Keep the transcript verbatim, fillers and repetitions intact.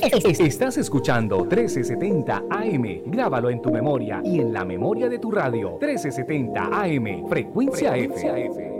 Es- Estás escuchando trece setenta A M. Grábalo en tu memoria y en la memoria de tu radio. trece setenta A M, frecuencia F.